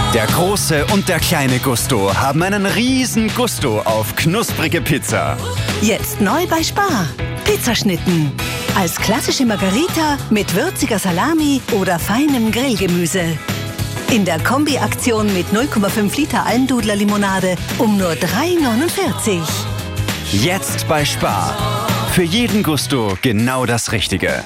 Der große und der kleine Gusto haben einen riesen Gusto auf knusprige Pizza. Jetzt neu bei Spar. Pizzaschnitten. Als klassische Margarita mit würziger Salami oder feinem Grillgemüse. In der Kombi-Aktion mit 0,5 Liter Almdudler-Limonade um nur 3,49. Jetzt bei Spar. Für jeden Gusto genau das Richtige.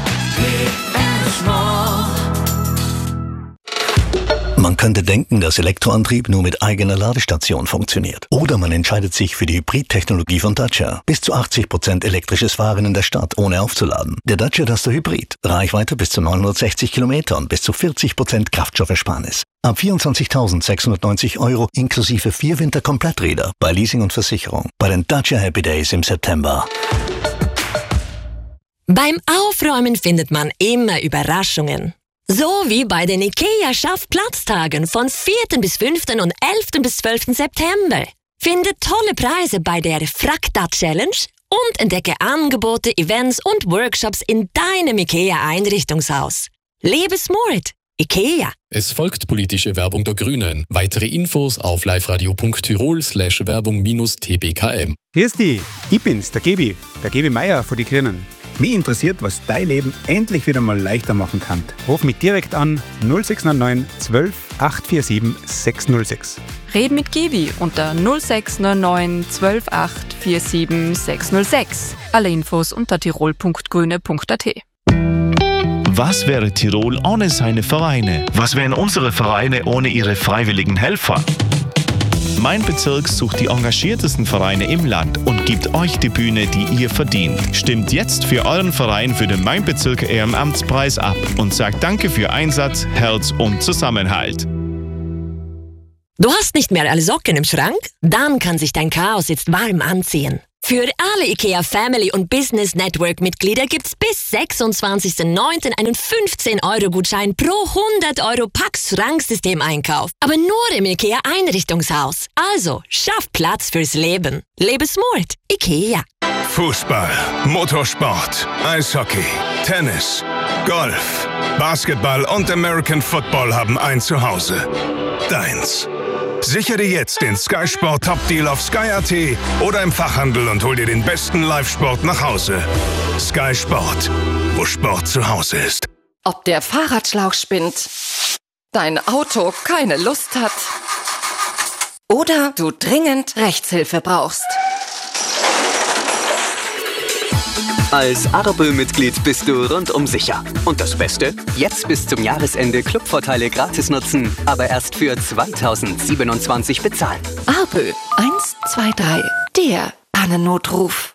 Man könnte denken, dass Elektroantrieb nur mit eigener Ladestation funktioniert. Oder man entscheidet sich für die Hybrid-Technologie von Dacia. Bis zu 80% elektrisches Fahren in der Stadt, ohne aufzuladen. Der Dacia Duster Hybrid. Reichweite bis zu 960 Kilometer und bis zu 40% Kraftstoffersparnis. Ab 24.690 € inklusive 4 Winter-Kompletträder bei Leasing und Versicherung. Bei den Dacia Happy Days im September. Beim Aufräumen findet man immer Überraschungen. So wie bei den IKEA Schaffplatztagen von 4. bis 5. und 11. bis 12. September. Finde tolle Preise bei der Frakta Challenge und entdecke Angebote, Events und Workshops in deinem IKEA-Einrichtungshaus. Lebe smart. IKEA. Es folgt politische Werbung der Grünen. Weitere Infos auf liveradio.tirol/Werbung-tbkm. Christi, ich bin's, der Gebi Meier von die Grünen. Mich interessiert, was dein Leben endlich wieder mal leichter machen kann. Ruf mich direkt an 0699 12 847 606. Red mit Gebi unter 0699 12 847 606. Alle Infos unter tirol.grüne.at. Was wäre Tirol ohne seine Vereine? Was wären unsere Vereine ohne ihre freiwilligen Helfer? Mein Bezirk sucht die engagiertesten Vereine im Land und gibt euch die Bühne, die ihr verdient. Stimmt jetzt für euren Verein für den Mein Bezirk Ehrenamtspreis ab und sagt Danke für Einsatz, Herz und Zusammenhalt. Du hast nicht mehr alle Socken im Schrank? Dann kann sich dein Chaos jetzt warm anziehen. Für alle IKEA Family und Business Network Mitglieder gibt's bis 26.09. einen 15-Euro-Gutschein pro 100 € Pax-Schranksystem-Einkauf. Aber nur im IKEA Einrichtungshaus. Also, schaff Platz fürs Leben. Lebe smart. IKEA. Fußball, Motorsport, Eishockey, Tennis, Golf, Basketball und American Football haben ein Zuhause. Deins. Sichere dir jetzt den Sky Sport Top Deal auf Sky.at oder im Fachhandel und hol dir den besten Live-Sport nach Hause. Sky Sport, wo Sport zu Hause ist. Ob der Fahrradschlauch spinnt, dein Auto keine Lust hat oder du dringend Rechtshilfe brauchst. Als Arbö-Mitglied bist du rundum sicher. Und das Beste? Jetzt bis zum Jahresende Clubvorteile gratis nutzen, aber erst für 2027 bezahlen. Arbö 123, der Pannennotruf.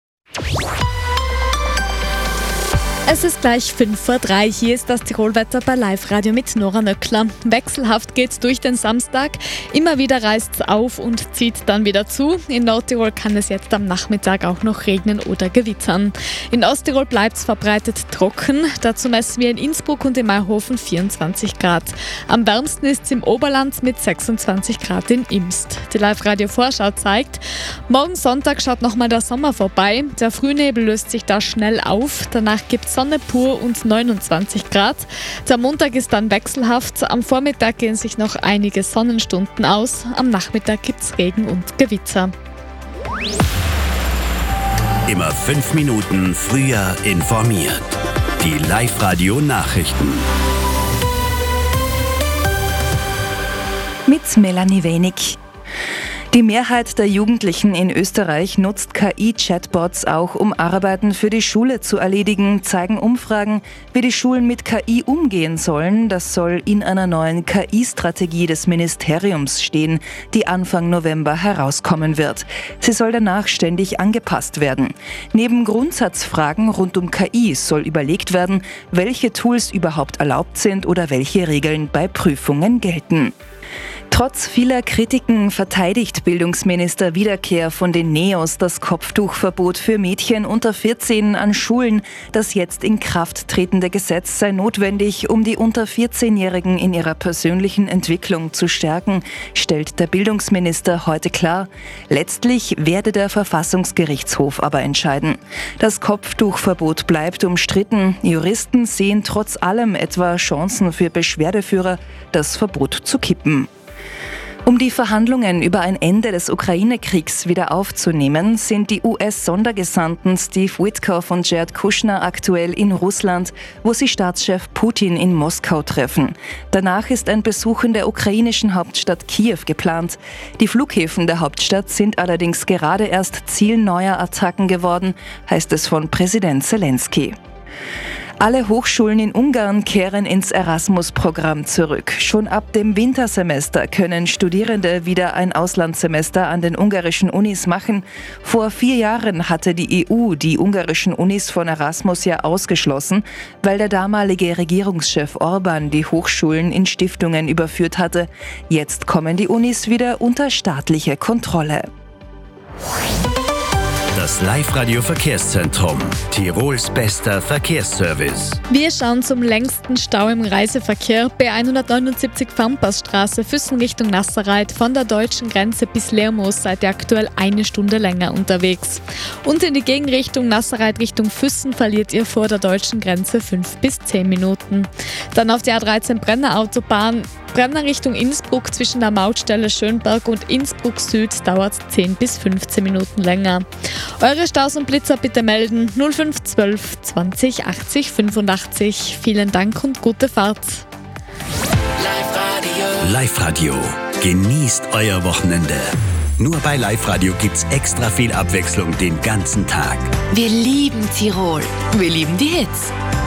Es ist gleich 5:03 Uhr. Hier ist das Tirolwetter bei Live-Radio mit Nora Nöckler. Wechselhaft geht's durch den Samstag. Immer wieder reißt's auf und zieht dann wieder zu. In Nordtirol kann es jetzt am Nachmittag auch noch regnen oder gewittern. In Osttirol bleibt's verbreitet trocken. Dazu messen wir in Innsbruck und in Mayhofen 24 Grad. Am wärmsten ist's im Oberland mit 26 Grad in Imst. Die Live-Radio-Vorschau zeigt, morgen Sonntag schaut nochmal der Sommer vorbei. Der Frühnebel löst sich da schnell auf. Danach gibt's Sonne pur und 29 Grad. Der Montag ist dann wechselhaft. Am Vormittag gehen sich noch einige Sonnenstunden aus. Am Nachmittag gibt's Regen und Gewitter. Immer 5 Minuten früher informiert. Die Live-Radio-Nachrichten. Mit Melanie Wenig. Die Mehrheit der Jugendlichen in Österreich nutzt KI-Chatbots auch, um Arbeiten für die Schule zu erledigen, zeigen Umfragen. Wie die Schulen mit KI umgehen sollen, das soll in einer neuen KI-Strategie des Ministeriums stehen, die Anfang November herauskommen wird. Sie soll danach ständig angepasst werden. Neben Grundsatzfragen rund um KI soll überlegt werden, welche Tools überhaupt erlaubt sind oder welche Regeln bei Prüfungen gelten. Trotz vieler Kritiken verteidigt Bildungsminister Wiederkehr von den Neos das Kopftuchverbot für Mädchen unter 14 an Schulen. Das jetzt in Kraft tretende Gesetz sei notwendig, um die unter 14-Jährigen in ihrer persönlichen Entwicklung zu stärken, stellt der Bildungsminister heute klar. Letztlich werde der Verfassungsgerichtshof aber entscheiden. Das Kopftuchverbot bleibt umstritten. Juristen sehen trotz allem etwa Chancen für Beschwerdeführer, das Verbot zu kippen. Um die Verhandlungen über ein Ende des Ukraine-Kriegs wieder aufzunehmen, sind die US-Sondergesandten Steve Witkoff und Jared Kushner aktuell in Russland, wo sie Staatschef Putin in Moskau treffen. Danach ist ein Besuch in der ukrainischen Hauptstadt Kiew geplant. Die Flughäfen der Hauptstadt sind allerdings gerade erst Ziel neuer Attacken geworden, heißt es von Präsident Zelensky. Alle Hochschulen in Ungarn kehren ins Erasmus-Programm zurück. Schon ab dem Wintersemester können Studierende wieder ein Auslandssemester an den ungarischen Unis machen. Vor 4 Jahren hatte die EU die ungarischen Unis von Erasmus ja ausgeschlossen, weil der damalige Regierungschef Orban die Hochschulen in Stiftungen überführt hatte. Jetzt kommen die Unis wieder unter staatliche Kontrolle. Das Live-Radio-Verkehrszentrum. Tirols bester Verkehrsservice. Wir schauen zum längsten Stau im Reiseverkehr. B179 Fampassstraße, Füssen Richtung Nasserreit. Von der deutschen Grenze bis Lermoos seid ihr aktuell 1 Stunde länger unterwegs. Und in die Gegenrichtung Nasserreit Richtung Füssen verliert ihr vor der deutschen Grenze 5 bis 10 Minuten. Dann auf der A13 Brenner Autobahn. Brenner Richtung Innsbruck zwischen der Mautstelle Schönberg und Innsbruck Süd dauert 10 bis 15 Minuten länger. Eure Staus und Blitzer bitte melden 0512 20 80 85. Vielen Dank und gute Fahrt. Live-Radio. Genießt euer Wochenende. Nur bei Live-Radio gibt's extra viel Abwechslung den ganzen Tag. Wir lieben Tirol. Wir lieben die Hits.